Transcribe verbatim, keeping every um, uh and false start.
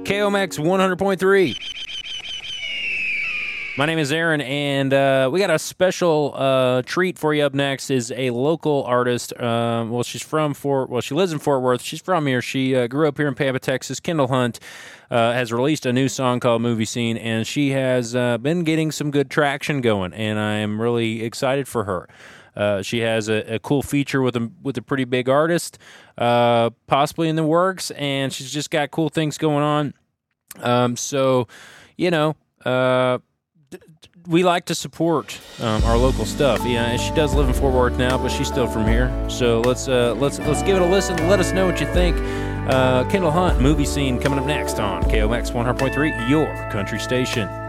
K O M X one hundred point three. My name is Aaron, and uh, we got a special uh, treat for you. Up next is a local artist. Um, well, she's from Fort. Well, she lives in Fort Worth. She's from here. She uh, grew up here in Pampa, Texas. Kendall Hunt uh, has released a new song called "Movie Scene," and she has uh, been getting some good traction going. And I am really excited for her. Uh, she has a, a cool feature with a with a pretty big artist, uh, possibly in the works, and she's just got cool things going on. Um, so, you know. Uh, We like to support um, our local stuff. Yeah, she does live in Fort Worth now, but she's still from here. So let's uh, let's let's give it a listen. Let us know what you think. Uh, Kendall Hunt, Movie Scene, coming up next on K O M X one hundred point three, your country station.